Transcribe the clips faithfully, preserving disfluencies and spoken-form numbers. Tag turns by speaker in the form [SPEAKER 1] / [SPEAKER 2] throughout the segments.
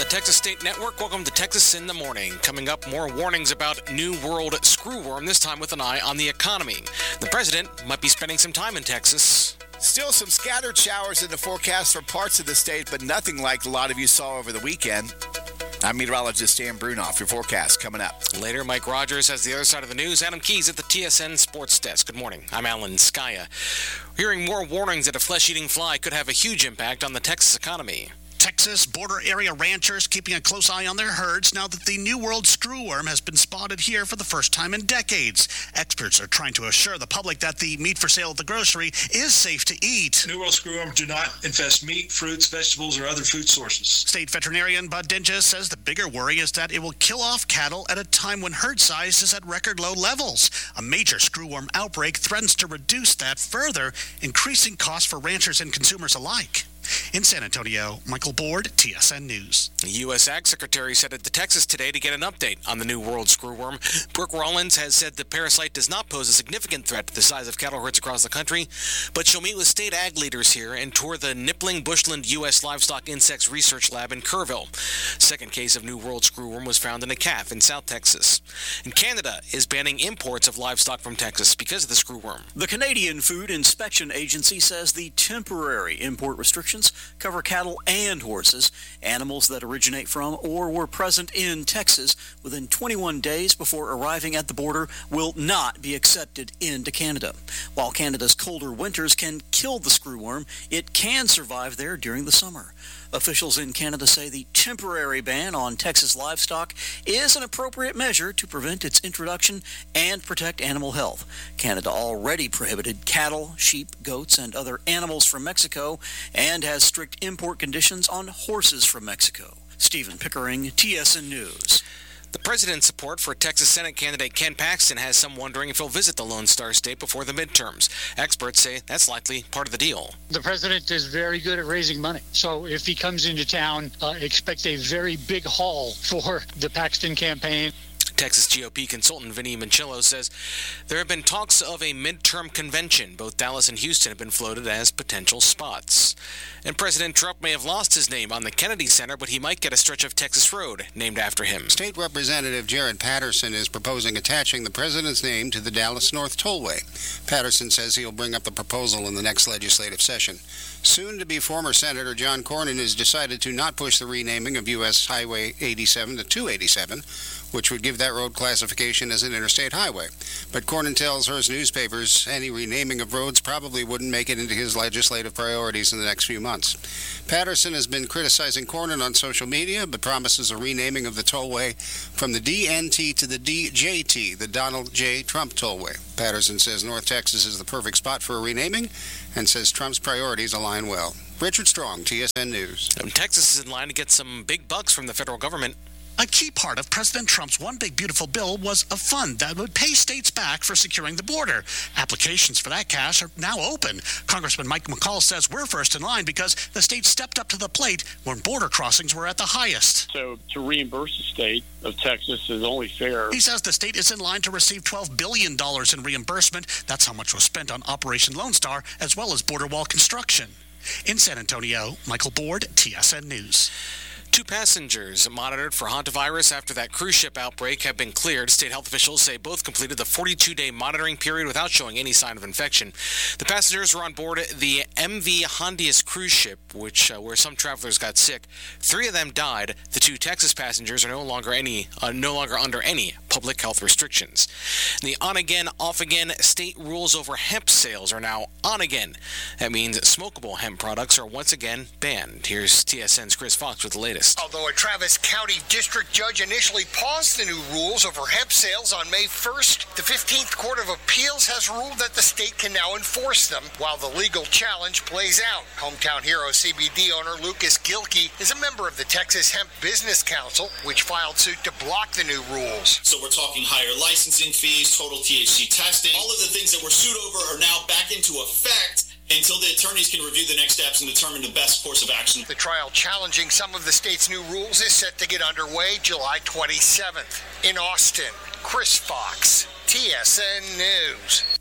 [SPEAKER 1] the Texas State Network. Welcome to Texas in the Morning. Coming up, more warnings about New World screwworm, this time with an eye on the economy. The president might be spending some time in Texas.
[SPEAKER 2] Still some scattered showers in the forecast for parts of the state, but nothing like a lot of you saw over the weekend. I'm meteorologist Dan Brunoff. Your forecast coming up.
[SPEAKER 1] Later, Mike Rogers has the other side of the news. Adam Keys at the T S N Sports Desk. Good morning. I'm Alan Skaya. Hearing more warnings that a flesh-eating fly could have a huge impact on the Texas economy.
[SPEAKER 3] Texas border area ranchers keeping a close eye on their herds now that the New World screwworm has been spotted here for the first time in decades. Experts are trying to assure the public that the meat for sale at the grocery is safe to eat.
[SPEAKER 4] New World screwworms do not infest meat, fruits, vegetables, or other food sources.
[SPEAKER 3] State veterinarian Bud Dinges says the bigger worry is that it will kill off cattle at a time when herd size is at record low levels. A major screwworm outbreak threatens to reduce that further, increasing costs for ranchers and consumers alike. In San Antonio, Michael Board, T S N News.
[SPEAKER 1] The U S Ag Secretary said at the Texas today to get an update on the New World screwworm. Brooke Rollins has said the parasite does not pose a significant threat to the size of cattle herds across the country, but she'll meet with state ag leaders here and tour the Nippling Bushland U S Livestock Insects Research Lab in Kerrville. Second case of New World screwworm was found in a calf in South Texas. And Canada is banning imports of livestock from Texas because of the screwworm.
[SPEAKER 5] The Canadian Food Inspection Agency says the temporary import restrictions cover cattle and horses, animals that originate from or were present in Texas within twenty-one days before arriving at the border will not be accepted into Canada. While Canada's colder winters can kill the screwworm, it can survive there during the summer. Officials in Canada say the temporary ban on Texas livestock is an appropriate measure to prevent its introduction and protect animal health. Canada already prohibited cattle, sheep, goats, and other animals from Mexico and has strict import conditions on horses from Mexico. Stephen Pickering, T S N News.
[SPEAKER 1] The president's support for Texas Senate candidate Ken Paxton has some wondering if he'll visit the Lone Star State before the midterms. Experts say that's likely part of the deal.
[SPEAKER 6] The president is very good at raising money. So if he comes into town, uh, expect a very big haul for the Paxton campaign.
[SPEAKER 1] Texas G O P consultant Vinny Manchillo says there have been talks of a midterm convention. Both Dallas and Houston have been floated as potential spots. And President Trump may have lost his name on the Kennedy Center, but he might get a stretch of Texas road named after him.
[SPEAKER 7] State Representative Jared Patterson is proposing attaching the president's name to the Dallas North Tollway. Patterson says he'll bring up the proposal in the next legislative session. Soon-to-be former Senator John Cornyn has decided to not push the renaming of U S Highway eighty-seven to two eighty-seven, which would give that road classification as an interstate highway. But Cornyn tells Hearst newspapers any renaming of roads probably wouldn't make it into his legislative priorities in the next few months. Patterson has been criticizing Cornyn on social media, but promises a renaming of the tollway from the D N T to the D J T, the Donald J. Trump Tollway. Patterson says North Texas is the perfect spot for a renaming and says Trump's priorities align well. Richard Strong, T S N News.
[SPEAKER 1] Texas is in line to get some big bucks from the federal government.
[SPEAKER 3] A key part of President Trump's One Big Beautiful Bill was a fund that would pay states back for securing the border. Applications for that cash are now open. Congressman Mike McCall says we're first in line because the state stepped up to the plate when border crossings were at the highest.
[SPEAKER 8] So to reimburse the state of Texas is only fair.
[SPEAKER 3] He says the state is in line to receive twelve billion dollars in reimbursement. That's how much was spent on Operation Lone Star, as well as border wall construction. In San Antonio, Michael Board, T S N News.
[SPEAKER 1] Two passengers monitored for hantavirus after that cruise ship outbreak have been cleared. State health officials say both completed the forty-two day monitoring period without showing any sign of infection. The passengers were on board the M V Hondius cruise ship, which uh, where some travelers got sick. Three of them died. The two Texas passengers are no longer any uh, no longer under any public health restrictions. The on-again, off-again state rules over hemp sales are now on again. That means smokable hemp products are once again banned. Here's T S N's Chris Fox with the latest.
[SPEAKER 9] Although a Travis County District Judge initially paused the new rules over hemp sales on May first, the fifteenth Court of Appeals has ruled that the state can now enforce them while the legal challenge plays out. Hometown Hero C B D owner Lucas Gilkey is a member of the Texas Hemp Business Council, which filed suit to block the new rules.
[SPEAKER 10] So we're talking higher licensing fees, total T H C testing. All of the things that were sued over are now back into effect until the attorneys can review the next steps and determine the best course of action.
[SPEAKER 9] The trial challenging some of the state's new rules is set to get underway July twenty-seventh. In Austin, Chris Fox, T S N News.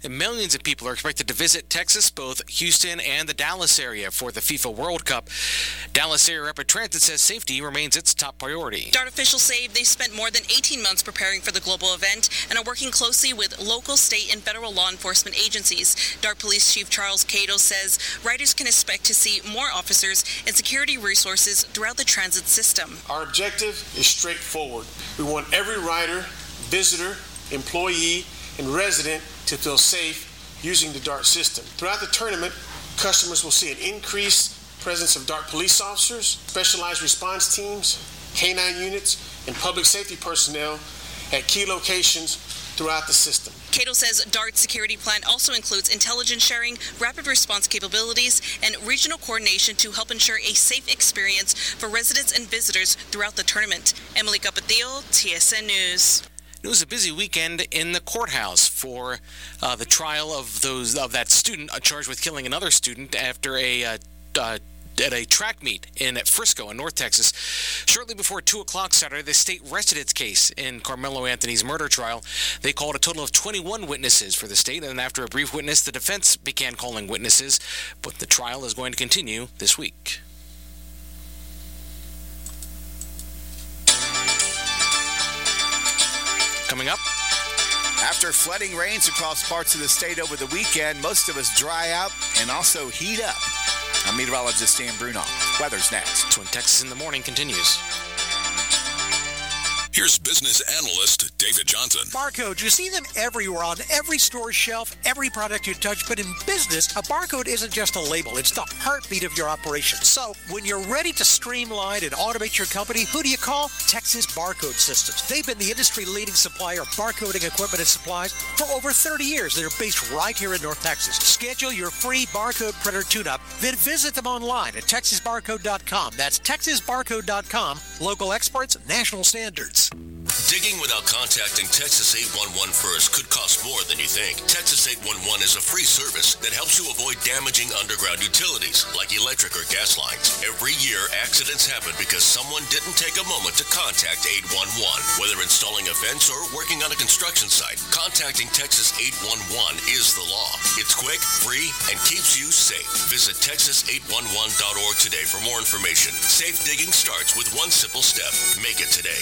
[SPEAKER 1] And millions of people are expected to visit Texas, both Houston and the Dallas area for the FIFA World Cup. Dallas Area Rapid Transit says safety remains its top priority.
[SPEAKER 11] DART officials say they spent more than eighteen months preparing for the global event and are working closely with local, state, and federal law enforcement agencies. DART Police Chief Charles Cato says riders can expect to see more officers and security resources throughout the transit system.
[SPEAKER 12] Our objective is straightforward. We want every rider, visitor, employee, and resident to feel safe using the DART system. Throughout the tournament, customers will see an increased presence of DART police officers, specialized response teams, K nine units, and public safety personnel at key locations throughout the system.
[SPEAKER 11] Cato says DART's security plan also includes intelligence sharing, rapid response capabilities, and regional coordination to help ensure a safe experience for residents and visitors throughout the tournament. Emily Capatillo, T S N News.
[SPEAKER 1] It was a busy weekend in the courthouse for uh, the trial of those of that student charged with killing another student after a uh, uh, at a track meet in Frisco in North Texas. Shortly before two o'clock Saturday, the state rested its case in Carmelo Anthony's murder trial. They called a total of twenty-one witnesses for the state, and after a brief witness, the defense began calling witnesses, but the trial is going to continue this week. Coming up.
[SPEAKER 2] After flooding rains across parts of the state over the weekend, most of us dry out and also heat up. I'm meteorologist Dan Brunoff. Weather's next.
[SPEAKER 1] Twin Texas in the Morning continues.
[SPEAKER 13] Here's business analyst David Johnson.
[SPEAKER 14] Barcode, you see them everywhere on every store shelf, every product you touch. But in business, a barcode isn't just a label. It's the heartbeat of your operation. So when you're ready to streamline and automate your company, who do you call? Texas Barcode Systems. They've been the industry-leading supplier of barcoding equipment and supplies for over thirty years. They're based right here in North Texas. Schedule your free barcode printer tune-up, then visit them online at texas barcode dot com. That's texas barcode dot com. Local experts, national standards.
[SPEAKER 13] Digging without contacting Texas eight one one first could cost more than you think. Texas eight one one is a free service that helps you avoid damaging underground utilities like electric or gas lines. Every year, accidents happen because someone didn't take a moment to contact eight one one. Whether installing a fence or working on a construction site, contacting Texas eight one one is the law. It's quick, free, and keeps you safe. Visit texas eight one one dot org today for more information. Safe digging starts with one simple step. Make it today.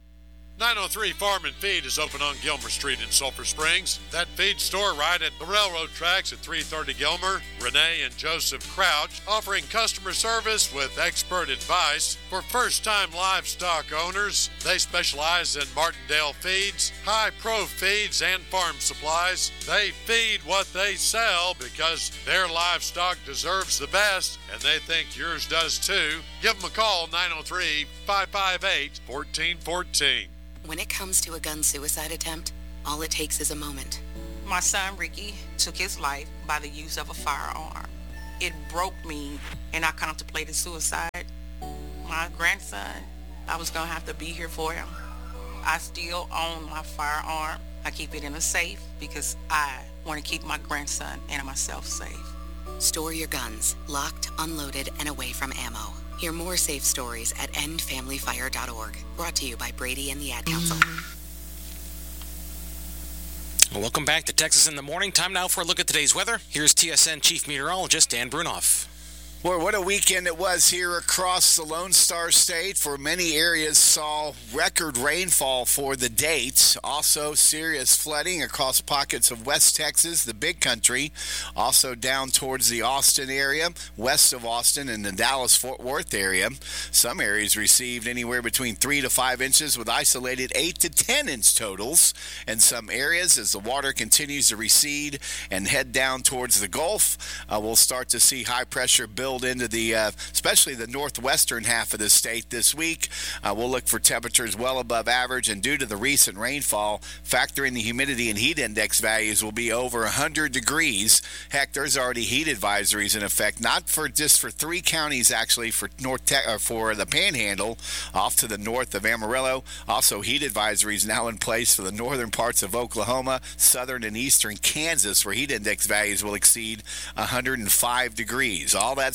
[SPEAKER 15] nine oh three Farm and Feed is open on Gilmer Street in Sulphur Springs. That feed store right at the railroad tracks at three thirty Gilmer. Renee and Joseph Crouch offering customer service with expert advice for first-time livestock owners. They specialize in Martindale feeds, high-pro feeds, and farm supplies. They feed what they sell because their livestock deserves the best, and they think yours does too. Give them a call, nine oh three, five five eight, one four one four.
[SPEAKER 16] When it comes to a gun suicide attempt, all it takes is a moment.
[SPEAKER 17] My son, Ricky, took his life by the use of a firearm. It broke me, and I contemplated suicide. My grandson, I was going to have to be here for him. I still own my firearm. I keep it in a safe because I want to keep my grandson and myself safe.
[SPEAKER 16] Store your guns, locked, unloaded, and away from ammo. Hear more safe stories at end family fire dot org. Brought to you by Brady and the Ad Council.
[SPEAKER 1] Well, welcome back to Texas in the Morning. Time now for a look at today's weather. Here's T S N Chief Meteorologist Dan Brunoff.
[SPEAKER 2] Boy, what a weekend it was here across the Lone Star State. For many areas saw record rainfall for the date. Also serious flooding across pockets of West Texas, the Big Country. Also down towards the Austin area, west of Austin and the Dallas-Fort Worth area. Some areas received anywhere between three to five inches with isolated eight to ten inch totals. And some areas, as the water continues to recede and head down towards the Gulf, uh, we'll start to see high pressure build into the, uh, especially the northwestern half of the state this week. Uh, we'll look for temperatures well above average, and due to the recent rainfall, factor in the humidity and heat index values will be over one hundred degrees. Heck, there's already heat advisories in effect, not for just for three counties, actually, for North Te- or for the Panhandle off to the north of Amarillo. Also, heat advisories now in place for the northern parts of Oklahoma, southern and eastern Kansas, where heat index values will exceed one hundred five degrees. All that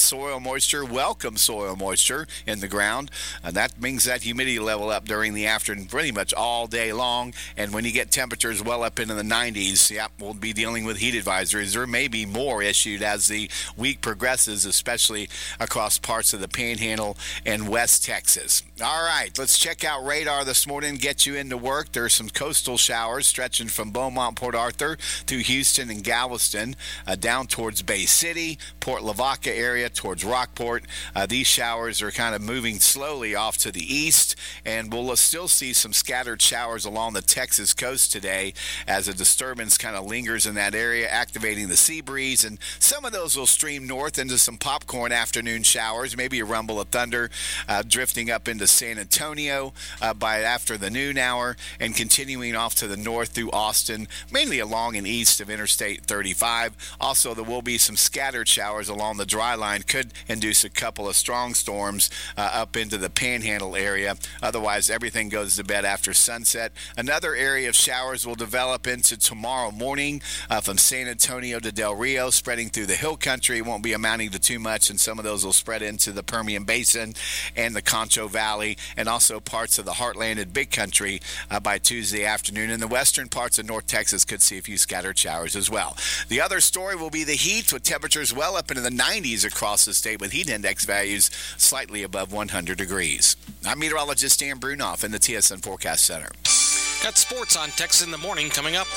[SPEAKER 2] soil moisture, welcome soil moisture in the ground. And that brings that humidity level up during the afternoon pretty much all day long. And when you get temperatures well up into the nineties, yeah, we'll be dealing with heat advisories. There may be more issued as the week progresses, especially across parts of the Panhandle and West Texas. All right, let's check out radar this morning, get you into work. There's some coastal showers stretching from Beaumont, Port Arthur to Houston and Galveston, uh, down towards Bay City, Port Lavaca area towards Rockport. Uh, these showers are kind of moving slowly off to the east, and we'll still see some scattered showers along the Texas coast today as a disturbance kind of lingers in that area, activating the sea breeze, and some of those will stream north into some popcorn afternoon showers, maybe a rumble of thunder uh, drifting up into San Antonio uh, by after the noon hour, and continuing off to the north through Austin, mainly along and east of Interstate thirty-five. Also, there will be some scattered showers along the dry line, could induce a couple of strong storms uh, up into the Panhandle area. Otherwise, everything goes to bed after sunset. Another area of showers will develop into tomorrow morning uh, from San Antonio to Del Rio, spreading through the hill country. It won't be amounting to too much, and some of those will spread into the Permian Basin and the Concho Valley, and also parts of the Heartland and Big Country uh, by Tuesday afternoon. And the western parts of North Texas could see a few scattered showers as well. The other story will be the heat, with temperatures well up into the nineties across the state, with heat index values slightly above one hundred degrees. I'm meteorologist Dan Brunoff in the T S N Forecast Center.
[SPEAKER 1] Got sports on Texas in the Morning coming up.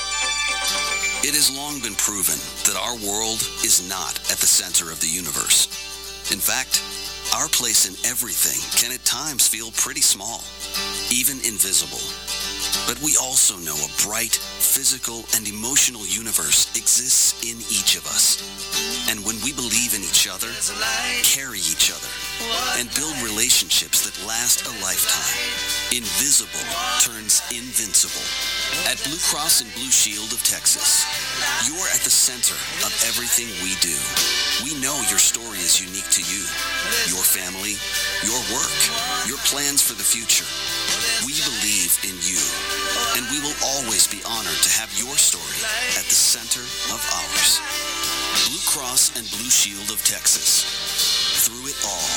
[SPEAKER 18] It has long been proven that our world is not at the center of the universe. In fact, our place in everything can at times feel pretty small, even invisible. But we also know a bright, physical, and emotional universe exists in each of us. And when we believe in each other, carry each other, and build relationships that last a lifetime, invisible turns invincible. At Blue Cross and Blue Shield of Texas, you're at the center of everything we do. We know your story is unique to you, your family, your work, your plans for the future. We believe in you, and we will always be honored to have your story at the center of ours. Blue Cross and Blue Shield of Texas. Through it all.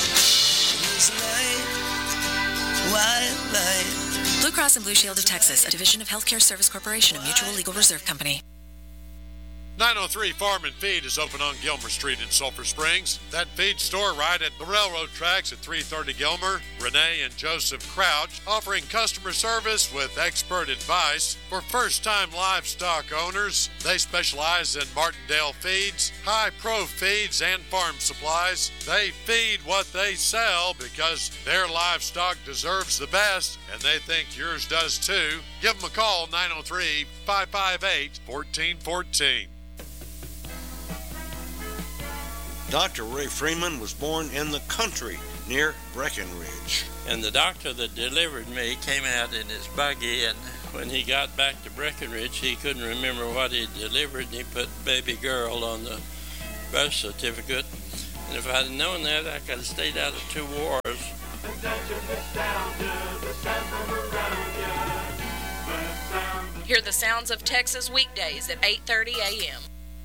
[SPEAKER 19] Blue Cross and Blue Shield of Texas, a division of Healthcare Service Corporation, a mutual legal reserve company.
[SPEAKER 15] nine oh three Farm and Feed is open on Gilmer Street in Sulphur Springs. That feed store right at the railroad tracks at three thirty Gilmer. Renee and Joseph Crouch offering customer service with expert advice for first-time livestock owners. They specialize in Martindale feeds, high-pro feeds, and farm supplies. They feed what they sell because their livestock deserves the best, and they think yours does too. Give them a call, nine oh three, five five eight, one four one four.
[SPEAKER 20] Doctor Ray Freeman was born in the country near Breckenridge.
[SPEAKER 21] And the doctor that delivered me came out in his buggy, and when he got back to Breckenridge, he couldn't remember what he delivered, and he put baby girl on the birth certificate. And if I'd known that, I could have stayed out of two wars.
[SPEAKER 22] Hear the sounds of Texas weekdays at eight thirty a.m.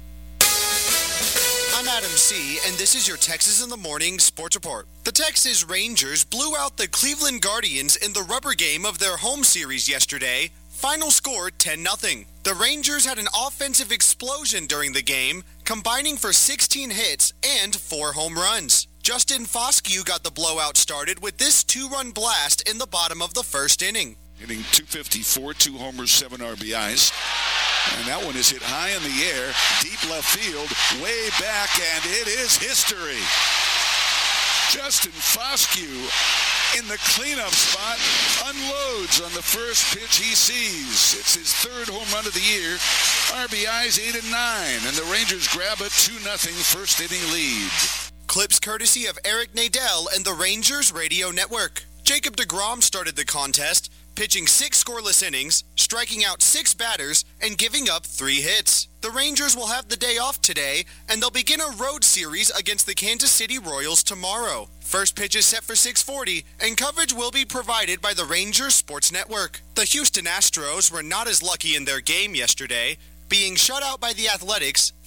[SPEAKER 23] I'm Adam C., and this is your Texas in the Morning Sports Report. The Texas Rangers blew out the Cleveland Guardians in the rubber game of their home series yesterday. Final score ten nothing. The Rangers had an offensive explosion during the game, combining for sixteen hits and four home runs. Justin Foscue got the blowout started with this two-run blast in the bottom of the first inning.
[SPEAKER 24] Hitting two fifty-four, two homers, seven R B Is. And that one is hit high in the air, deep left field, way back, and it is history. Justin Foscue in the cleanup spot unloads on the first pitch he sees. It's his third home run of the year. R B Is eight and nine, and the Rangers grab a two nothing first inning lead.
[SPEAKER 23] Clips courtesy of Eric Nadel and the Rangers Radio Network. Jacob deGrom started the contest, pitching six scoreless innings, striking out six batters, and giving up three hits. The Rangers will have the day off today, and they'll begin a road series against the Kansas City Royals tomorrow. First pitch is set for six forty, and coverage will be provided by the Rangers Sports Network. The Houston Astros were not as lucky in their game yesterday, being shut out by the Athletics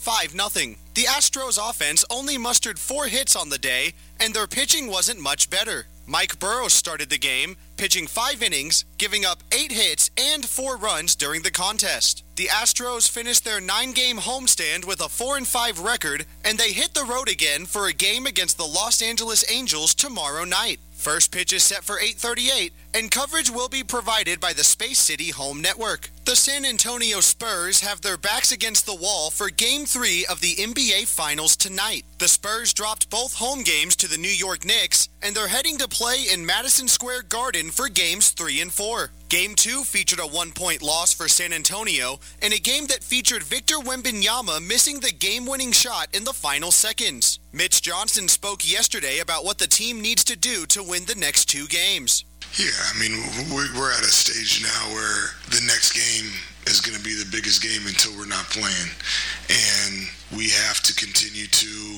[SPEAKER 23] five nothing. The Astros offense only mustered four hits on the day, and their pitching wasn't much better. Mike Burrows started the game, pitching five innings, giving up eight hits and four runs during the contest. The Astros finished their nine-game homestand with a four and five record, and they hit the road again for a game against the Los Angeles Angels tomorrow night. First pitch is set for eight thirty-eight, and coverage will be provided by the Space City Home Network. The San Antonio Spurs have their backs against the wall for Game three of the N B A Finals tonight. The Spurs dropped both home games to the New York Knicks, and they're heading to play in Madison Square Garden for Games three and four. Game two featured a one-point loss for San Antonio, in a game that featured Victor Wembanyama missing the game-winning shot in the final seconds. Mitch Johnson spoke yesterday about what the team needs to do to win the next two games.
[SPEAKER 4] Yeah, I mean, we're at a stage now where the next game is going to be the biggest game until we're not playing. And we have to continue to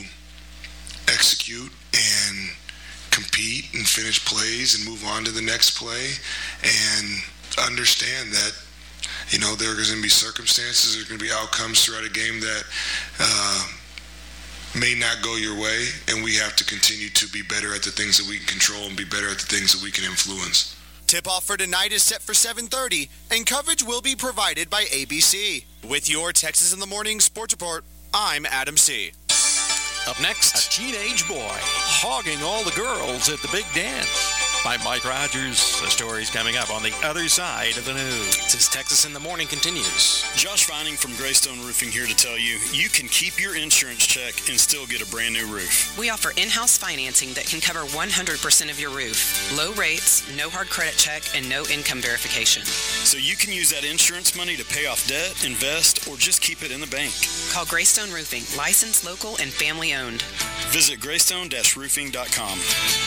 [SPEAKER 4] execute and compete and finish plays and move on to the next play and understand that, you know, there are going to be circumstances, there's going to be outcomes throughout a game that uh, may not go your way, and we have to continue to be better at the things that we can control and be better at the things that we can influence.
[SPEAKER 23] Tip-off for tonight is set for seven thirty, and coverage will be provided by A B C. With your Texas in the Morning Sports Report, I'm Adam C.
[SPEAKER 1] Up next,
[SPEAKER 5] a teenage boy hogging all the girls at the big dance. By Mike Rogers. The story's coming up on the other side of the news.
[SPEAKER 1] As Texas in the Morning continues.
[SPEAKER 6] Josh Vining from Greystone Roofing here to tell you, you can keep your insurance check and still get a brand new roof.
[SPEAKER 7] We offer in-house financing that can cover one hundred percent of your roof. Low rates, no hard credit check, and no income verification.
[SPEAKER 6] So you can use that insurance money to pay off debt, invest, or just keep it in the bank.
[SPEAKER 7] Call Greystone Roofing, licensed, local, and family owned.
[SPEAKER 6] Visit greystone dash roofing dot com.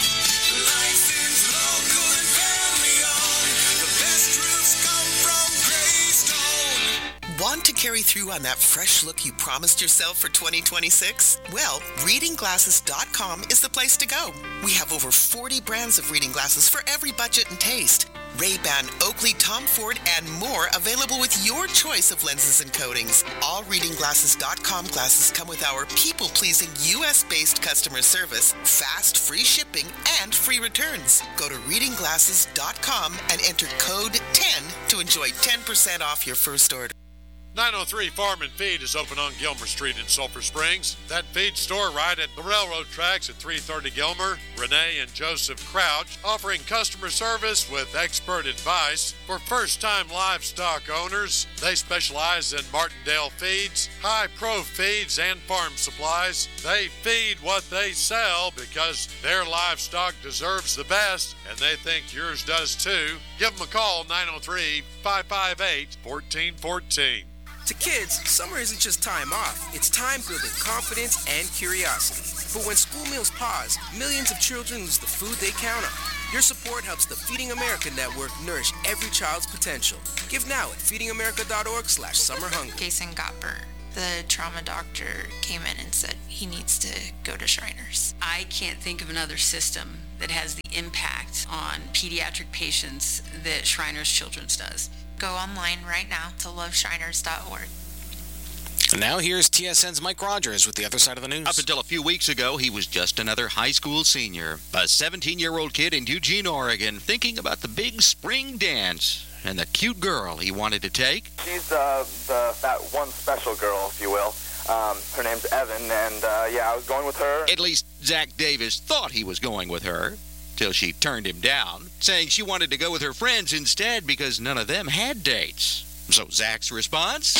[SPEAKER 25] Want to carry through on that fresh look you promised yourself for twenty twenty-six? Well, reading glasses dot com is the place to go. We have over forty brands of reading glasses for every budget and taste. Ray-Ban, Oakley, Tom Ford, and more available with your choice of lenses and coatings. All reading glasses dot com glasses come with our people-pleasing U S-based customer service, fast, free shipping, and free returns. Go to reading glasses dot com and enter code ten to enjoy ten percent off your first order.
[SPEAKER 15] nine oh three Farm and Feed is open on Gilmer Street in Sulphur Springs. That feed store right at the railroad tracks at three thirty Gilmer. Renee and Joseph Crouch offering customer service with expert advice for first-time livestock owners. They specialize in Martindale feeds, high-pro feeds, and farm supplies. They feed what they sell because their livestock deserves the best, and they think yours does too. Give them a call, nine oh three, five five eight, one four one four.
[SPEAKER 26] To kids, summer isn't just time off. It's time building confidence and curiosity. But when school meals pause, millions of children lose the food they count on. Your support helps the Feeding America Network nourish every child's potential. Give now at feeding america dot org slash summer hunger.
[SPEAKER 27] Jason Gopper, the trauma doctor, came in and said he needs to go to Shriners.
[SPEAKER 28] I can't think of another system that has the impact on pediatric patients that Shriners Children's does.
[SPEAKER 27] Go online right now to love shriners dot org.
[SPEAKER 1] And now here's T S N's Mike Rogers with the other side of the news.
[SPEAKER 29] Up until a few weeks ago, he was just another high school senior, a seventeen-year-old kid in Eugene, Oregon, thinking about the big spring dance and the cute girl he wanted to take.
[SPEAKER 30] She's uh, the that one special girl, if you will. Um, her name's Evan, and uh, yeah, I was going with her.
[SPEAKER 29] At least Zach Davis thought he was going with her, till she turned him down, saying she wanted to go with her friends instead because none of them had dates. So Zach's response?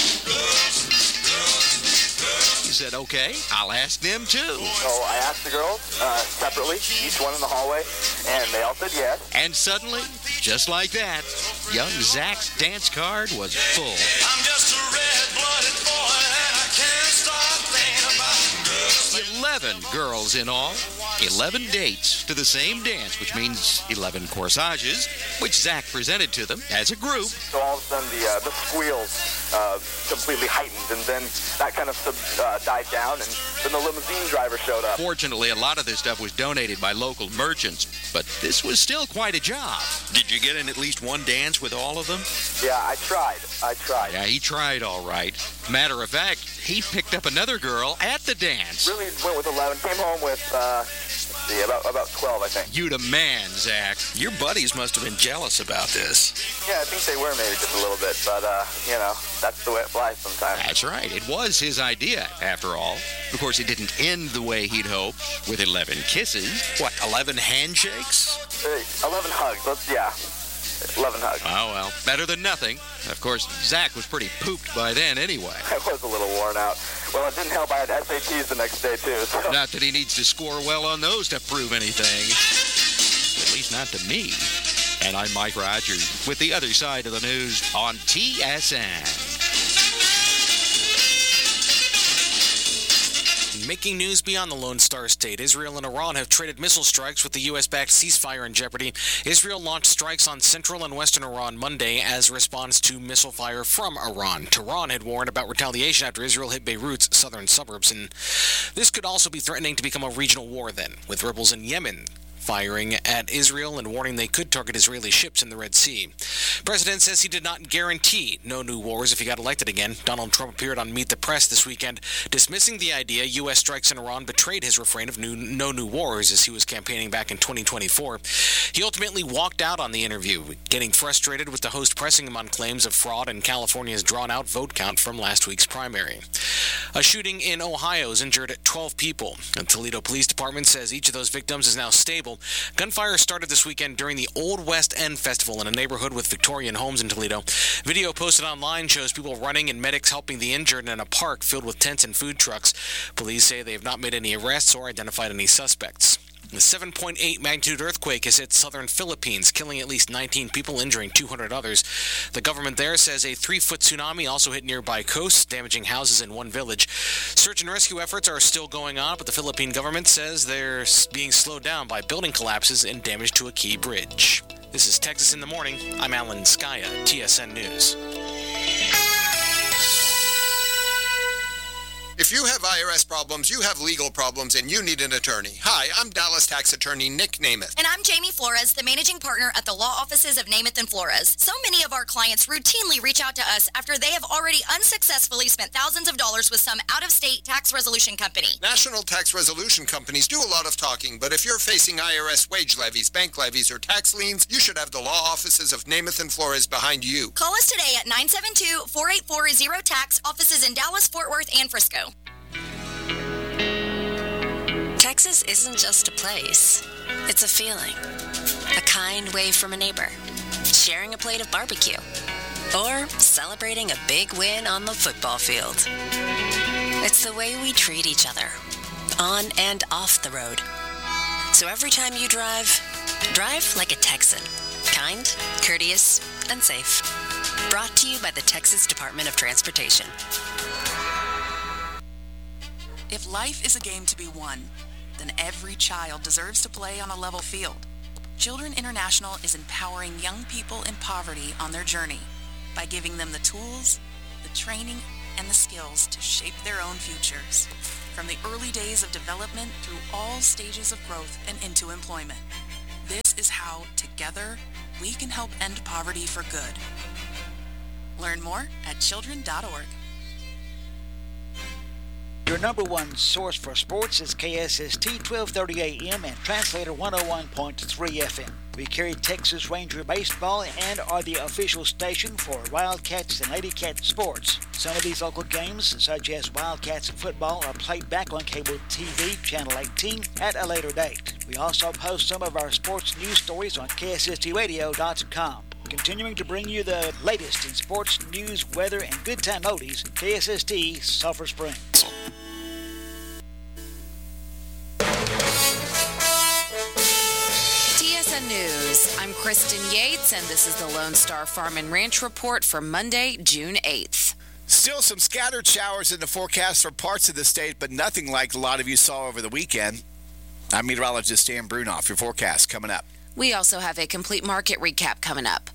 [SPEAKER 29] He said, okay, I'll ask them too.
[SPEAKER 30] So I asked the girls uh, separately, each one in the hallway, and they all said yes.
[SPEAKER 29] And suddenly, just like that, young Zach's dance card was full.
[SPEAKER 31] I'm just a red-blooded boy, and I can't stop thinking about girls.
[SPEAKER 29] Eleven girls in all. eleven dates to the same dance, which means eleven corsages, which Zach presented to them as a group.
[SPEAKER 30] So all of a sudden the, uh, the squeals uh, completely heightened, and then that kind of sub, uh, died down, and then the limousine driver showed up.
[SPEAKER 29] Fortunately, a lot of this stuff was donated by local merchants, but this was still quite a job.
[SPEAKER 5] Did you get in at least one dance with all of them?
[SPEAKER 30] Yeah, I tried. I tried.
[SPEAKER 29] Yeah, he tried all right. Matter of fact, he picked up another girl at the dance.
[SPEAKER 30] Really went with eleven. Came home with, uh, let's see, about, about twelve, I think.
[SPEAKER 29] You the man, Zach.
[SPEAKER 5] Your buddies must have been jealous about this.
[SPEAKER 30] Yeah, I think they were maybe just a little bit, but, uh, you know, that's the way it flies sometimes.
[SPEAKER 29] That's right. It was his idea, after all. Of course, it didn't end the way he'd hoped, with eleven kisses.
[SPEAKER 5] What, eleven handshakes?
[SPEAKER 30] Uh, eleven hugs, let's, yeah. eleven hugs.
[SPEAKER 29] Oh, well, better than nothing. Of course, Zach was pretty pooped by then anyway.
[SPEAKER 30] I was a little worn out. Well, it didn't help. I had S A Ts the next day, too. So.
[SPEAKER 29] Not that he needs to score well on those to prove anything. At least not to me. And I'm Mike Rogers with the other side of the news on T S N.
[SPEAKER 1] Making news beyond the Lone Star State, Israel and Iran have traded missile strikes with the U S-backed ceasefire in jeopardy. Israel launched strikes on central and western Iran Monday as a response to missile fire from Iran. Tehran had warned about retaliation after Israel hit Beirut's southern suburbs, and this could also be threatening to become a regional war then, with rebels in Yemen firing at Israel and warning they could target Israeli ships in the Red Sea. President says he did not guarantee no new wars if he got elected again. Donald Trump appeared on Meet the Press this weekend, dismissing the idea U S strikes in Iran betrayed his refrain of new, no new wars as he was campaigning back in twenty twenty-four. He ultimately walked out on the interview, getting frustrated with the host pressing him on claims of fraud and California's drawn-out vote count from last week's primary. A shooting in Ohio has injured twelve people. The Toledo Police Department says each of those victims is now stable. Gunfire started this weekend during the Old West End Festival in a neighborhood with Victorian homes in Toledo. Video posted online shows people running and medics helping the injured in a park filled with tents and food trucks. Police say they have not made any arrests or identified any suspects. A seven point eight magnitude earthquake has hit southern Philippines, killing at least nineteen people, injuring two hundred others. The government there says a three-foot tsunami also hit nearby coasts, damaging houses in one village. Search and rescue efforts are still going on, but the Philippine government says they're being slowed down by building collapses and damage to a key bridge. This is Texas in the Morning. I'm Alan Skaya, T S N News.
[SPEAKER 2] If you have I R S problems, you have legal problems, and you need an attorney. Hi, I'm Dallas tax attorney Nick Namath.
[SPEAKER 3] And I'm Jamie Flores, the managing partner at the law offices of Namath and Flores. So many of our clients routinely reach out to us after they have already unsuccessfully spent thousands of dollars with some out-of-state tax resolution company.
[SPEAKER 2] National tax resolution companies do a lot of talking, but if you're facing I R S wage levies, bank levies, or tax liens, you should have the law offices of Namath and Flores behind you.
[SPEAKER 3] Call us today at nine seven two, four eight four, zero tax, offices in Dallas, Fort Worth, and Frisco.
[SPEAKER 19] Texas isn't just a place. It's a feeling. A kind wave from a neighbor. Sharing a plate of barbecue. Or celebrating a big win on the football field. It's the way we treat each other. On and off the road. So every time you drive, drive like a Texan. Kind, courteous, and safe. Brought to you by the Texas Department of Transportation.
[SPEAKER 8] If life is a game to be won, then every child deserves to play on a level field. Children International is empowering young people in poverty on their journey by giving them the tools, the training, and the skills to shape their own futures, from the early days of development through all stages of growth and into employment. This is how, together, we can help end poverty for good. Learn more at children dot org.
[SPEAKER 9] Your number one source for sports is K S S T twelve thirty A M and Translator one oh one point three F M. We carry Texas Ranger baseball and are the official station for Wildcats and Lady Cat sports. Some of these local games, such as Wildcats football, are played back on cable T V Channel eighteen at a later date. We also post some of our sports news stories on K S S T radio dot com. Continuing to bring you the latest in sports, news, weather, and good time oldies, K S S T Sulphur Springs.
[SPEAKER 10] T S N News, I'm Kristen Yates, and this is the Lone Star Farm and Ranch Report for Monday, June eighth.
[SPEAKER 11] Still some scattered showers in the forecast for parts of the state, but nothing like a lot of you saw over the weekend. I'm meteorologist Dan Brunoff. Your forecast coming up.
[SPEAKER 10] We also have a complete market recap coming up.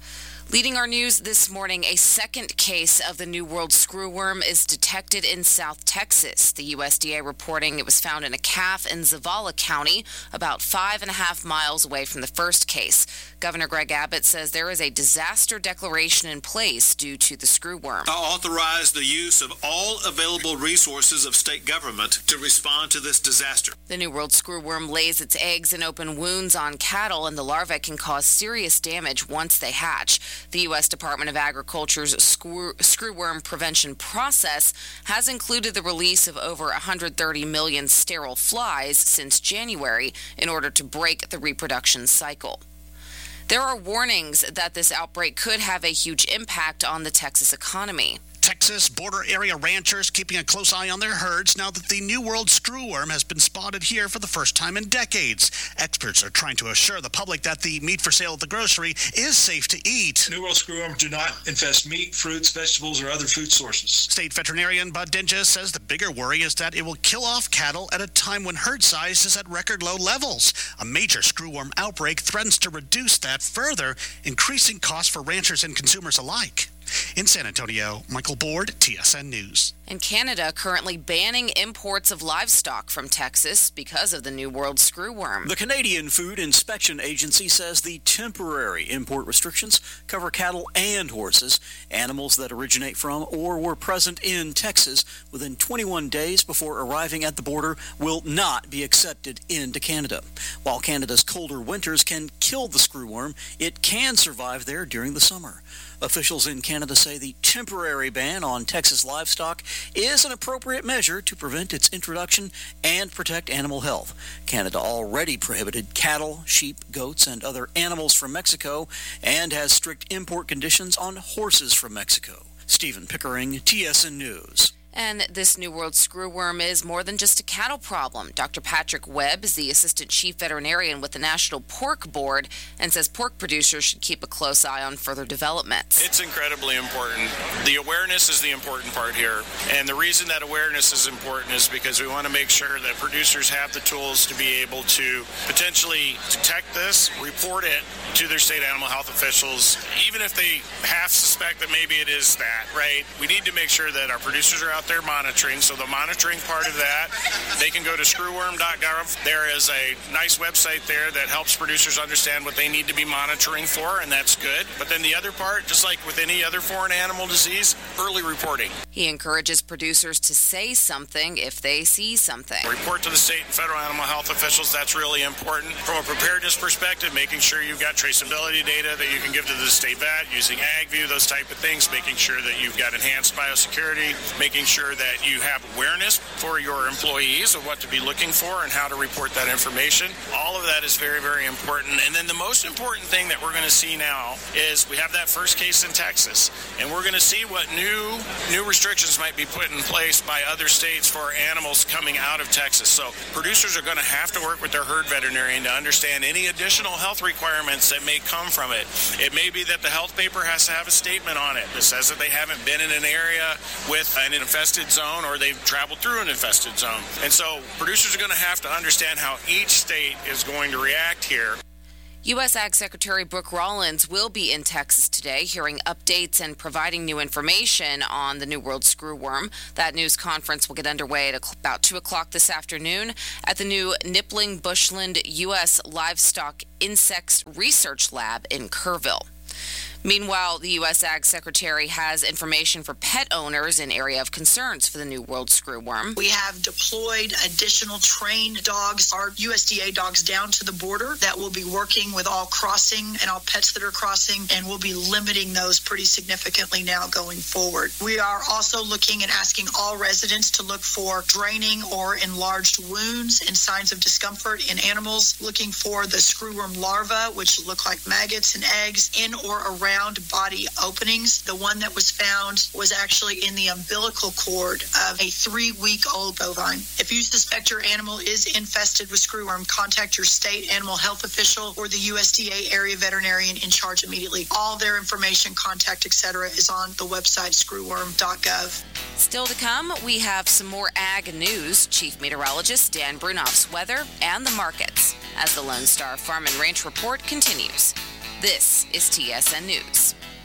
[SPEAKER 10] Leading our news this morning, a second case of the New World screwworm is detected in South Texas. The U S D A reporting it was found in a calf in Zavala County, about five and a half miles away from the first case. Governor Greg Abbott says there is a disaster declaration in place due to the screwworm.
[SPEAKER 4] I authorize the use of all available resources of state government to respond to this disaster.
[SPEAKER 10] The New World screwworm lays its eggs in open wounds on cattle, and the larvae can cause serious damage once they hatch. The U S Department of Agriculture's screw, screwworm prevention process has included the release of over one hundred thirty million sterile flies since January in order to break the reproduction cycle. There are warnings that this outbreak could have a huge impact on the Texas economy.
[SPEAKER 12] Texas border area ranchers keeping a close eye on their herds now that the New World screwworm has been spotted here for the first time in decades. Experts are trying to assure the public that the meat for sale at the grocery is safe to eat.
[SPEAKER 13] New World screwworms do not infest meat, fruits, vegetables, or other food sources.
[SPEAKER 12] State veterinarian Bud Dinges says the bigger worry is that it will kill off cattle at a time when herd size is at record low levels. A major screwworm outbreak threatens to reduce that further, increasing costs for ranchers and consumers alike. In San Antonio, Michael Board, T S N News.
[SPEAKER 10] And Canada currently banning imports of livestock from Texas because of the New World screwworm.
[SPEAKER 14] The Canadian Food Inspection Agency says the temporary import restrictions cover cattle and horses, animals that originate from or were present in Texas within twenty-one days before arriving at the border will not be accepted into Canada. While Canada's colder winters can kill the screwworm, it can survive there during the summer. Officials in Canada say the temporary ban on Texas livestock is an appropriate measure to prevent its introduction and protect animal health. Canada already prohibited cattle, sheep, goats, and other animals from Mexico and has strict import conditions on horses from Mexico. Stephen Pickering, T S N News.
[SPEAKER 10] And this New World screwworm is more than just a cattle problem. Doctor Patrick Webb is the Assistant Chief Veterinarian with the National Pork Board and says pork producers should keep a close eye on further developments.
[SPEAKER 16] It's incredibly important. The awareness is the important part here. And the reason that awareness is important is because we want to make sure that producers have the tools to be able to potentially detect this, report it to their state animal health officials, even if they half suspect that maybe it is that, right? We need to make sure that our producers are out there monitoring. So the monitoring part of that, they can go to screwworm dot gov. There is a nice website there that helps producers understand what they need to be monitoring for, and that's good. But then the other part, just like with any other foreign animal disease, early reporting.
[SPEAKER 10] He encourages producers to say something if they see something.
[SPEAKER 16] Report to the state and federal animal health officials. That's really important. From a preparedness perspective, making sure you've got traceability data that you can give to the state vet, using AgView, those type of things, making sure that you've got enhanced biosecurity, making sure that you have awareness for your employees of what to be looking for and how to report that information. All of that is very, very important. And then the most important thing that we're going to see now is we have that first case in Texas, and we're going to see what new new restrictions might be put in place by other states for animals coming out of Texas. So producers are going to have to work with their herd veterinarian to understand any additional health requirements that may come from it. It may be that the health paper has to have a statement on it that says that they haven't been in an area with an infested zone or they've traveled through an infested zone. And so producers are going to have to understand how each state is going to react here.
[SPEAKER 10] U S Ag Secretary Brooke Rollins will be in Texas today, hearing updates and providing new information on the New World screwworm. That news conference will get underway at about two o'clock this afternoon at the new Nippling Bushland U S Livestock Insects Research Lab in Kerrville. Meanwhile, the U S Ag Secretary has information for pet owners in area of concerns for the New World screwworm.
[SPEAKER 17] We have deployed additional trained dogs, our U S D A dogs, down to the border that will be working with all crossing and all pets that are crossing, and we'll be limiting those pretty significantly now going forward. We are also looking and asking all residents to look for draining or enlarged wounds and signs of discomfort in animals, looking for the screwworm larvae, which look like maggots and eggs, in or around body openings. The one that was found was actually in the umbilical cord of a three-week-old bovine. If you suspect your animal is infested with screwworm, contact your state animal health official or the U S D A area veterinarian in charge immediately. All their information, contact, et cetera, is on the website screwworm dot gov.
[SPEAKER 10] Still to come, we have some more ag news. Chief Meteorologist Dan Brunoff's weather and the markets as the Lone Star Farm and Ranch Report continues. This is T S N News.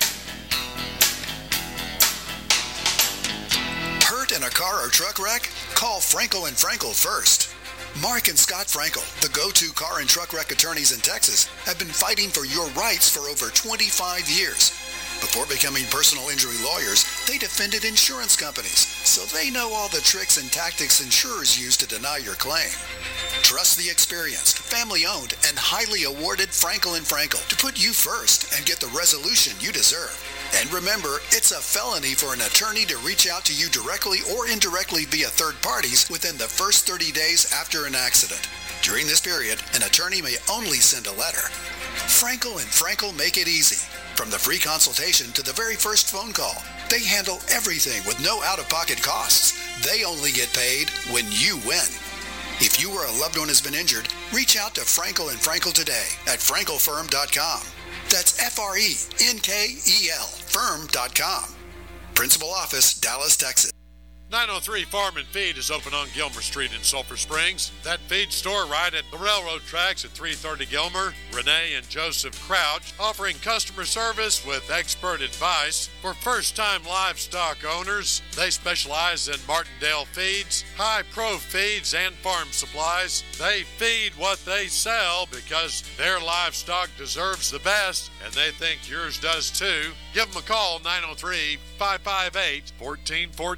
[SPEAKER 6] in a car or truck wreck? Call Frankel and Frankel first. Mark and Scott Frankel, the go-to car and truck wreck attorneys in Texas, have been fighting for your rights for over twenty-five years. Before becoming personal injury lawyers, they defended insurance companies, so they know all the tricks and tactics insurers use to deny your claim. Trust the experienced, family-owned, and highly awarded Frankel and Frankel to put you first and get the resolution you deserve. And remember, it's a felony for an attorney to reach out to you directly or indirectly via third parties within the first thirty days after an accident. During this period, an attorney may only send a letter. Frankel and Frankel make it easy. From the free consultation to the very first phone call, they handle everything with no out-of-pocket costs. They only get paid when you win. If you or a loved one has been injured, reach out to Frankel and Frankel today at frankel firm dot com. That's F R E N K E L firm dot com. Principal office, Dallas, Texas.
[SPEAKER 7] nine oh three Farm and Feed is open on Gilmer Street in Sulphur Springs. That feed store right at the railroad tracks at three thirty Gilmer. Renee and Joseph Crouch offering customer service with expert advice for first-time livestock owners. They specialize in Martindale feeds, high-pro feeds, and farm supplies. They feed what they sell because their livestock deserves the best, and they think yours does too. Give them a call, nine oh three, five five eight, one four one four.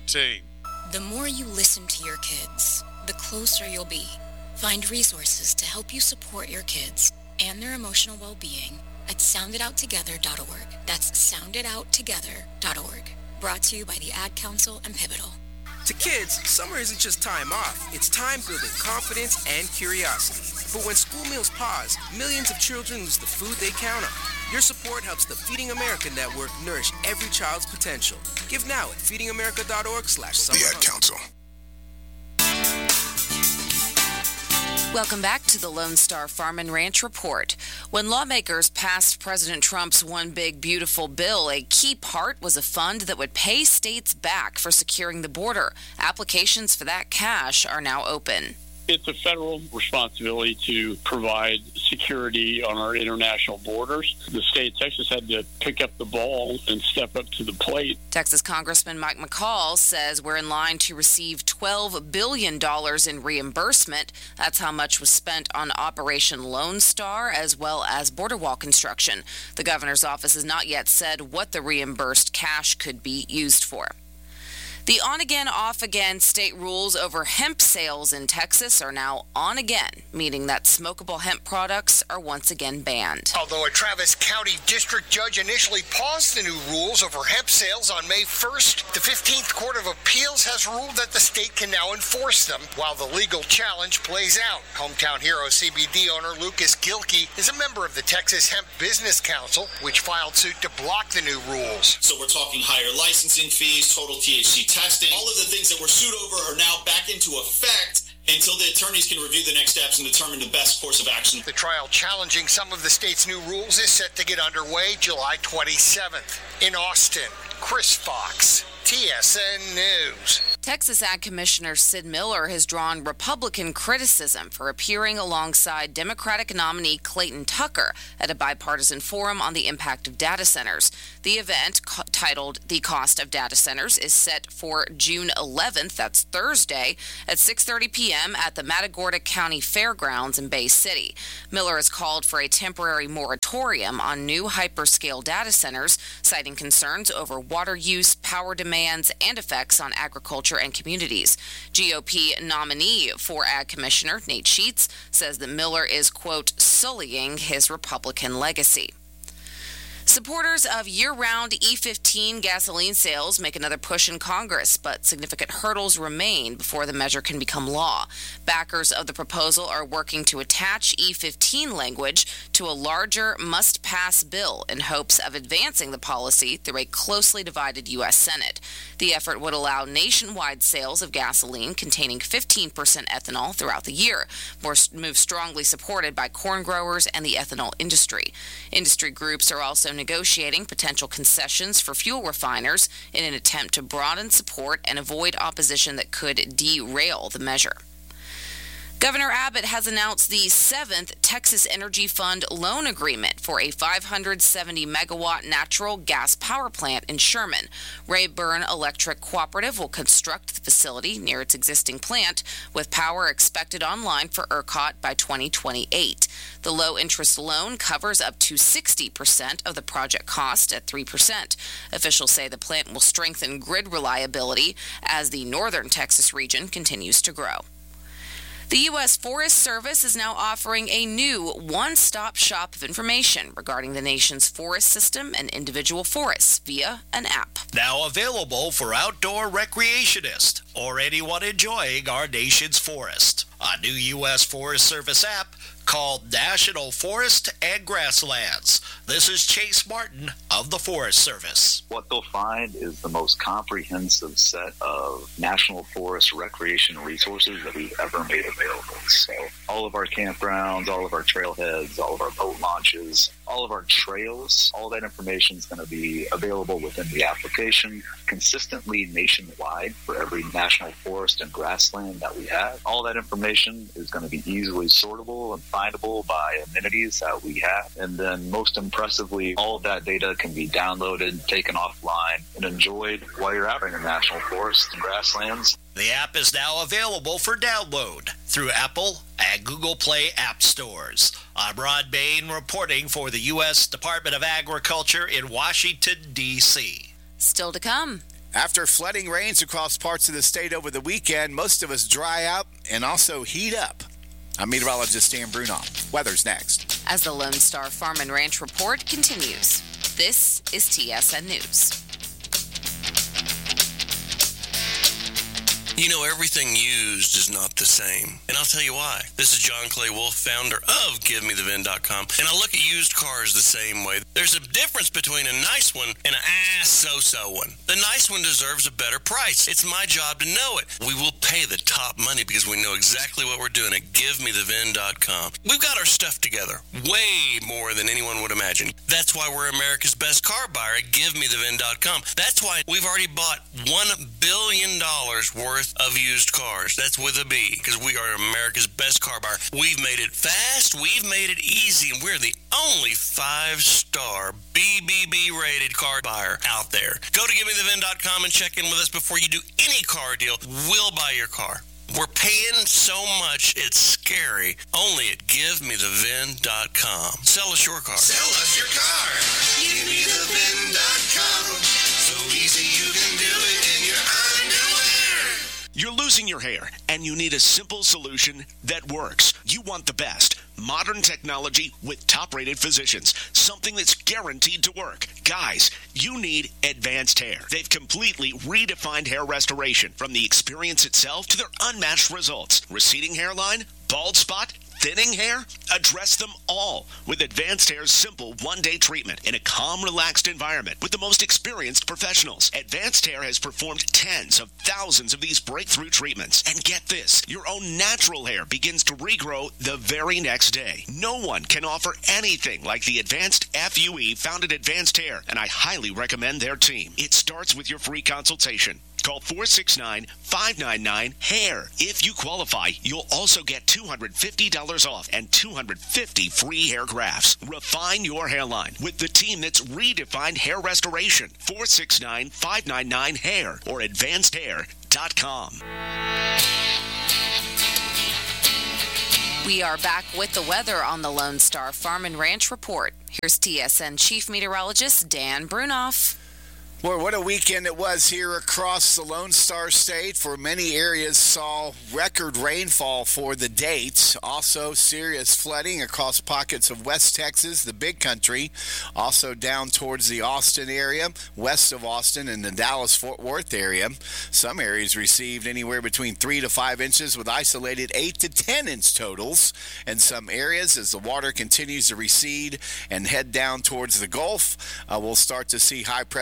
[SPEAKER 15] The more you listen to your kids, the closer you'll be. Find resources to help you support your kids and their emotional well-being at sound it out together dot org. That's sound it out together dot org. Brought to you by the Ad Council and Pivotal.
[SPEAKER 18] To kids, summer isn't just time off. It's time building confidence and curiosity. But when school meals pause, millions of children lose the food they count on. Your support helps the Feeding America Network nourish every child's potential. Give now at feeding america dot org slash summer.
[SPEAKER 20] The Ad Council.
[SPEAKER 10] Welcome back to the Lone Star Farm and Ranch Report. When lawmakers passed President Trump's One Big Beautiful Bill, a key part was a fund that would pay states back for securing the border. Applications for that cash are now open.
[SPEAKER 21] It's a federal responsibility to provide security on our international borders. The state of Texas had to pick up the ball and step up to the plate.
[SPEAKER 10] Texas Congressman Mike McCall says we're in line to receive twelve billion dollars in reimbursement. That's how much was spent on Operation Lone Star as well as border wall construction. The governor's office has not yet said what the reimbursed cash could be used for. The on-again, off-again state rules over hemp sales in Texas are now on again, meaning that smokable hemp products are once again banned.
[SPEAKER 22] Although a Travis County district judge initially paused the new rules over hemp sales on May first, the fifteenth Court of Appeals has ruled that the state can now enforce them while the legal challenge plays out. Hometown Hero C B D owner Lucas Gilkey is a member of the Texas Hemp Business Council, which filed suit to block the new rules.
[SPEAKER 23] So we're talking higher licensing fees, total T H C testing. All of the things that were sued over are now back into effect until the attorneys can review the next steps and determine the best course of action.
[SPEAKER 22] The trial challenging some of the state's new rules is set to get underway July twenty-seventh. In Austin, Chris Fox, T S N News.
[SPEAKER 10] Texas Ag Commissioner Sid Miller has drawn Republican criticism for appearing alongside Democratic nominee Clayton Tucker at a bipartisan forum on the impact of data centers. The event, co- titled The Cost of Data Centers, is set for June eleventh, that's Thursday, at six thirty p.m. at the Matagorda County Fairgrounds in Bay City. Miller has called for a temporary moratorium on new hyperscale data centers, citing concerns over water use, power demands, and effects on agriculture and communities. G O P nominee for Ag Commissioner Nate Sheets says that Miller is, quote, sullying his Republican legacy. Supporters of year-round E fifteen gasoline sales make another push in Congress, but significant hurdles remain before the measure can become law. Backers of the proposal are working to attach E fifteen language to a larger must-pass bill in hopes of advancing the policy through a closely divided U S Senate. The effort would allow nationwide sales of gasoline containing fifteen percent ethanol throughout the year, more move strongly supported by corn growers and the ethanol industry. Industry groups are also negotiating potential concessions for fuel refiners in an attempt to broaden support and avoid opposition that could derail the measure. Governor Abbott has announced the seventh Texas Energy Fund loan agreement for a five hundred seventy megawatt natural gas power plant in Sherman. Rayburn Electric Cooperative will construct the facility near its existing plant, with power expected online for ERCOT by twenty twenty-eight. The low-interest loan covers up to sixty percent of the project cost at three percent. Officials say the plant will strengthen grid reliability as the northern Texas region continues to grow. The U S Forest Service is now offering a new one-stop shop of information regarding the nation's forest system and individual forests via an app.
[SPEAKER 1] Now available for outdoor recreationists or anyone enjoying our nation's forest. A new U S Forest Service app called National Forest and Grasslands. This is Chase Martin of the Forest Service.
[SPEAKER 5] What they'll find is the most comprehensive set of national forest recreation resources that we've ever made available. So all of our campgrounds, all of our trailheads, all of our boat launches, all of our trails, all that information is going to be available within the application consistently nationwide for every national forest and grassland that we have. All that information is going to be easily sortable and findable by amenities that we have. And then most impressively, all of that data can be downloaded, taken offline, and enjoyed while you're out in the national forests and grasslands.
[SPEAKER 1] The app is now available for download through Apple and Google Play app stores. I'm Ron Bain reporting for the U S Department of Agriculture in Washington, D C
[SPEAKER 10] Still to come.
[SPEAKER 11] After flooding rains across parts of the state over the weekend, most of us dry out and also heat up. I'm meteorologist Dan Brunoff. Weather's next.
[SPEAKER 10] As the Lone Star Farm and Ranch Report continues, this is T S N News.
[SPEAKER 20] You know, everything used is not the same. And I'll tell you why. This is John Clay Wolf, founder of Give Me The V I N dot com. And I look at used cars the same way. There's a difference between a nice one and an ass so-so one. The nice one deserves a better price. It's my job to know it. We will pay the top money because we know exactly what we're doing at Give Me The V I N dot com. We've got our stuff together way more than anyone would imagine. That's why we're America's best car buyer at Give Me The V I N dot com. That's why we've already bought one billion dollars worth of used cars. That's with a B, because we are America's best car buyer. We've made it fast, we've made it easy, and we're the only five-star B B B rated car buyer out there. Go to Give Me The V I N dot com and check in with us before you do any car deal. We'll buy your car. We're paying so much, it's scary. Only at Give Me The V I N dot com. Sell us your car.
[SPEAKER 24] Sell us your car. Give Me The V I N dot com. So easy you can do it in your underwear.
[SPEAKER 25] You're losing your hair, and you need a simple solution that works. You want the best. Modern technology with top-rated physicians. Something that's guaranteed to work. Guys, you need Advanced Hair. They've completely redefined hair restoration, from the experience itself to their unmatched results. Receding hairline, bald spot, thinning hair? Address them all with Advanced Hair's simple one-day treatment in a calm, relaxed environment with the most experienced professionals. Advanced Hair has performed tens of thousands of these breakthrough treatments. And get this, your own natural hair begins to regrow the very next day. No one can offer anything like the Advanced F U E found at Advanced Hair, and I highly recommend their team. It starts with your free consultation. Call four six nine, five nine nine, HAIR. If you qualify, you'll also get two hundred fifty dollars off and two hundred fifty free hair grafts. Refine your hairline with the team that's redefined hair restoration. four six nine, five nine nine, HAIR or advanced hair dot com.
[SPEAKER 10] We are back with the weather on the Lone Star Farm and Ranch Report. Here's T S N Chief Meteorologist Dan Brunoff.
[SPEAKER 11] Boy, what a weekend it was here across the Lone Star State. For many areas saw record rainfall for the date. Also serious flooding across pockets of West Texas, the Big Country. Also down towards the Austin area, west of Austin and the Dallas-Fort Worth area. Some areas received anywhere between three to five inches with isolated eight to ten inch totals. In some areas, as the water continues to recede and head down towards the Gulf, uh, we'll start to see high pressure build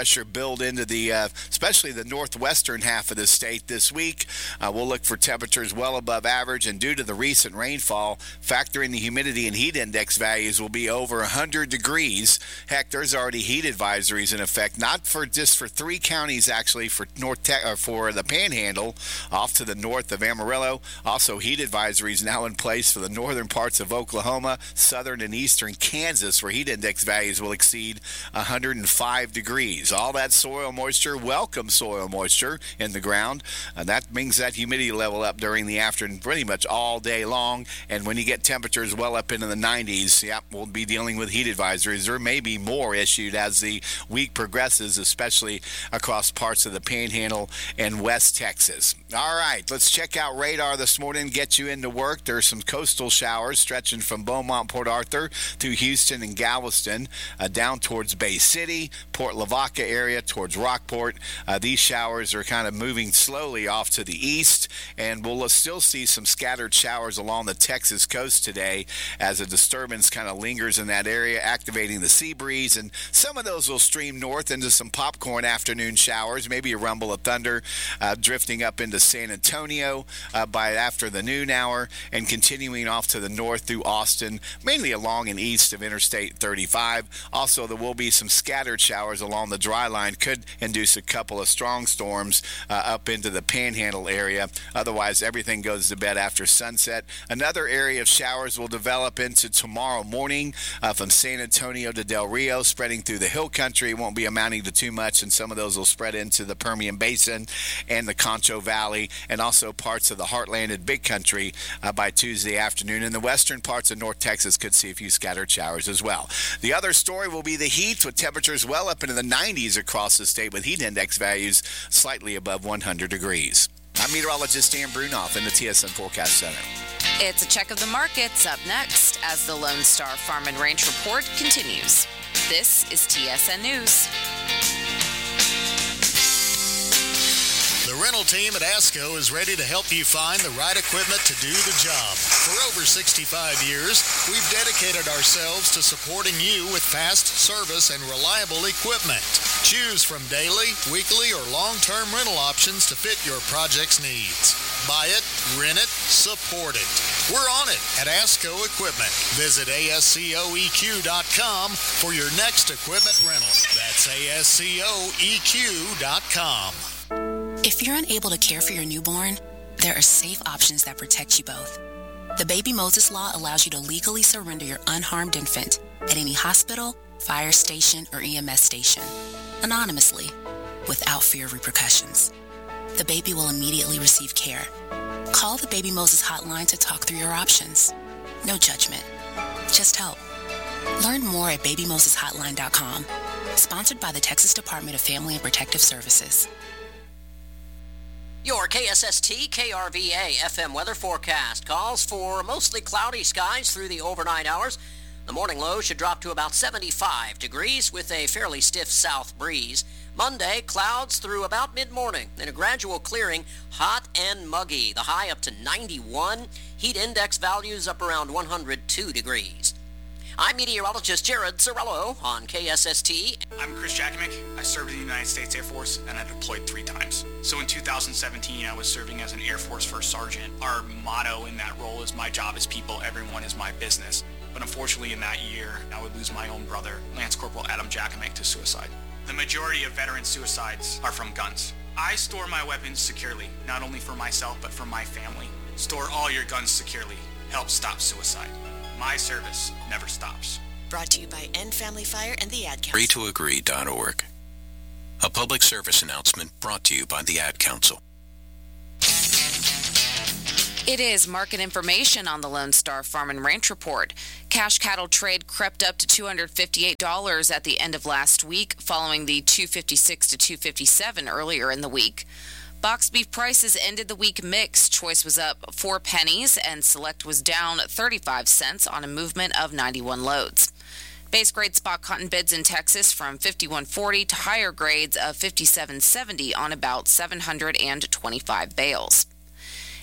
[SPEAKER 11] build into the, uh, especially the northwestern half of the state this week. Uh, we'll look for temperatures well above average, and due to the recent rainfall, factoring the humidity and heat index values will be over one hundred degrees. Heck, there's already heat advisories in effect, not for just for three counties, actually, for North Te- or for the Panhandle, off to the north of Amarillo. Also, heat advisories now in place for the northern parts of Oklahoma, southern and eastern Kansas, where heat index values will exceed one hundred five degrees. All that soil moisture, welcome soil moisture in the ground, and that brings that humidity level up during the afternoon pretty much all day long. And when you get temperatures well up into the nineties, yep, we'll be dealing with heat advisories. There may be more issued as the week progresses, especially across parts of the Panhandle and West Texas. All right, let's check out radar this morning, get you into work. There's some coastal showers stretching from Beaumont, Port Arthur to Houston and Galveston, uh, down towards Bay City, Port Lavaca area towards Rockport. Uh, these showers are kind of moving slowly off to the east, and we'll still see some scattered showers along the Texas coast today as a disturbance kind of lingers in that area, activating the sea breeze, and some of those will stream north into some popcorn afternoon showers, maybe a rumble of thunder uh, drifting up into San Antonio uh, by after the noon hour, and continuing off to the north through Austin, mainly along and east of Interstate thirty-five. Also, there will be some scattered showers along the dry line, could induce a couple of strong storms uh, up into the Panhandle area. Otherwise, everything goes to bed after sunset. Another area of showers will develop into tomorrow morning uh, from San Antonio to Del Rio, spreading through the hill country. It won't be amounting to too much, and some of those will spread into the Permian Basin and the Concho Valley, and also parts of the Heartland and Big Country uh, by Tuesday afternoon. And the western parts of North Texas could see a few scattered showers as well. The other story will be the heat, with temperatures well up into the nineties across the state, with heat index values slightly above one hundred degrees. I'm meteorologist Dan Brunoff in the T S N Forecast Center.
[SPEAKER 10] It's a check of the markets up next as the Lone Star Farm and Ranch Report continues. This is T S N News.
[SPEAKER 1] The rental team at ASCO is ready to help you find the right equipment to do the job. For over sixty-five years, we've dedicated ourselves to supporting you with fast service and reliable equipment. Choose from daily, weekly, or long-term rental options to fit your project's needs. Buy it, rent it, support it. We're on it at ASCO Equipment. Visit A S C O E Q dot com for your next equipment rental. That's A S C O E Q dot com.
[SPEAKER 2] If you're unable to care for your newborn, there are safe options that protect you both. The Baby Moses Law allows you to legally surrender your unharmed infant at any hospital, fire station, or E M S station, anonymously, without fear of repercussions. The baby will immediately receive care. Call the Baby Moses hotline to talk through your options. No judgment, just help. Learn more at baby moses hotline dot com. Sponsored by the Texas Department of Family and Protective Services.
[SPEAKER 3] Your K S S T K R V A F M weather forecast calls for mostly cloudy skies through the overnight hours. The morning low should drop to about seventy-five degrees with a fairly stiff south breeze. Monday, clouds through about mid-morning, then a gradual clearing, hot and muggy. The high up to ninety-one. Heat index values up around one hundred two degrees. I'm meteorologist Jared Sorello on K S S T.
[SPEAKER 8] I'm Chris Jakimick. I served in the United States Air Force, and I deployed three times. So in two thousand seventeen, I was serving as an Air Force First Sergeant. Our motto in that role is, my job is people, everyone is my business. But unfortunately in that year, I would lose my own brother, Lance Corporal Adam Jakimick, to suicide. The majority of veteran suicides are from guns. I store my weapons securely, not only for myself, but for my family. Store all your guns securely. Help stop suicide. My service never stops.
[SPEAKER 9] Brought to you by End Family Fire and the Ad Council.
[SPEAKER 19] free to agree dot org. A public service announcement brought to you by the Ad Council.
[SPEAKER 10] It is market information on the Lone Star Farm and Ranch Report. Cash cattle trade crept up to two hundred fifty-eight dollars at the end of last week, following the two fifty-six to two fifty-seven earlier in the week. Box beef prices ended the week mixed. Choice was up four pennies and Select was down thirty-five cents on a movement of ninety-one loads. Base grade spot cotton bids in Texas from fifty-one forty to higher grades of fifty-seven seventy on about seven hundred twenty-five bales.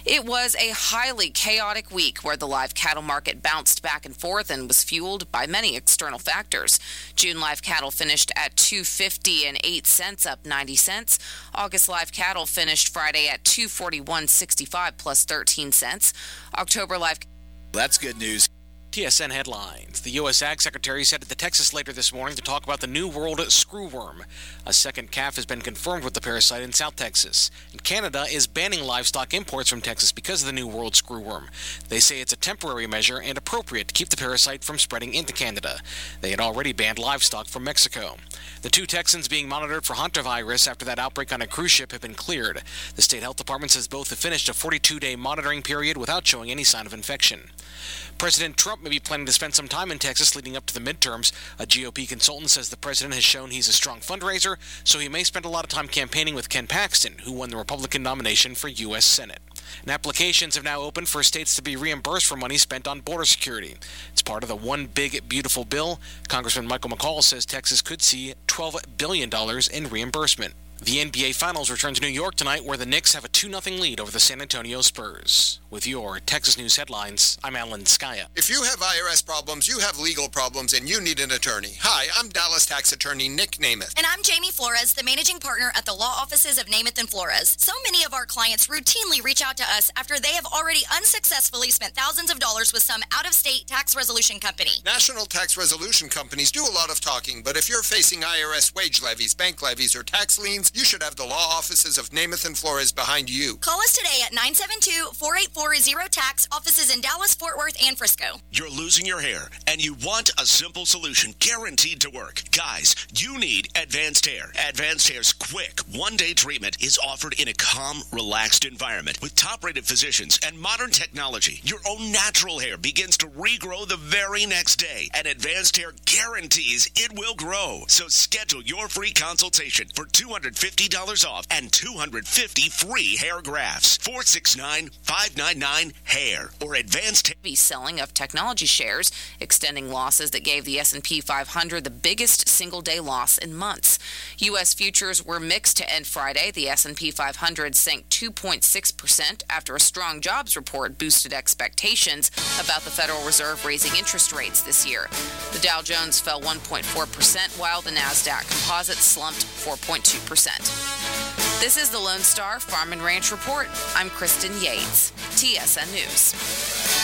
[SPEAKER 10] It was a highly chaotic week where the live cattle market bounced back and forth and was fueled by many external factors. June live cattle finished at two fifty and eight cents, up ninety cents. August live cattle finished Friday at two forty-one sixty-five, plus thirteen cents. October live.
[SPEAKER 11] That's good news.
[SPEAKER 4] T S N headlines. The U S Ag Secretary is headed to Texas later this morning to talk about the New World screwworm. A second calf has been confirmed with the parasite in South Texas. And Canada is banning livestock imports from Texas because of the New World screwworm. They say it's a temporary measure and appropriate to keep the parasite from spreading into Canada. They had already banned livestock from Mexico. The two Texans being monitored for hantavirus after that outbreak on a cruise ship have been cleared. The state health department says both have finished a forty-two day monitoring period without showing any sign of infection. President Trump may be planning to spend some time in Texas leading up to the midterms. A G O P consultant says the president has shown he's a strong fundraiser, so he may spend a lot of time campaigning with Ken Paxton, who won the Republican nomination for U S Senate. And applications have now opened for states to be reimbursed for money spent on border security. It's part of the One Big Beautiful Bill. Congressman Michael McCall says Texas could see twelve billion dollars in reimbursement. The N B A Finals return to New York tonight, where the Knicks have a two nothing lead over the San Antonio Spurs. With your Texas News headlines, I'm Alan Skaya.
[SPEAKER 12] If you have I R S problems, you have legal problems, and you need an attorney. Hi, I'm Dallas tax attorney Nick Namath.
[SPEAKER 13] And I'm Jamie Flores, the managing partner at the law offices of Namath and Flores. So many of our clients routinely reach out to us after they have already unsuccessfully spent thousands of dollars with some out-of-state tax resolution company.
[SPEAKER 12] National tax resolution companies do a lot of talking, but if you're facing I R S wage levies, bank levies, or tax liens, you should have the law offices of Namath and Flores behind you.
[SPEAKER 13] Call us today at nine seven two, four eight four, zero tax, offices in Dallas, Fort Worth, and Frisco.
[SPEAKER 25] You're losing your hair, and you want a simple solution guaranteed to work. Guys, you need Advanced Hair. Advanced Hair's quick, one-day treatment is offered in a calm, relaxed environment with top-rated physicians and modern technology. Your own natural hair begins to regrow the very next day, and Advanced Hair guarantees it will grow. So schedule your free consultation for two hundred fifty dollars off and two hundred fifty free hair grafts. four six nine, five nine nine, hair or Advanced Hair.
[SPEAKER 10] Be selling of technology shares, extending losses that gave the S and P five hundred the biggest single-day loss in months. U S futures were mixed to end Friday. The S and P five hundred sank two point six percent after a strong jobs report boosted expectations about the Federal Reserve raising interest rates this year. The Dow Jones fell one point four percent, while the NASDAQ Composite slumped four point two percent. This is the Lone Star Farm and Ranch Report. I'm Kristen Yates, T S N News.